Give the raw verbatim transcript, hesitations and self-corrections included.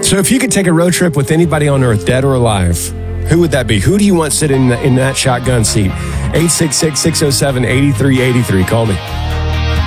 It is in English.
So if you could take a road trip with anybody on earth, dead or alive, who would that be? Who do you want sitting in, the, in that shotgun seat? eight six six, six oh seven, eight three eight three. Call me.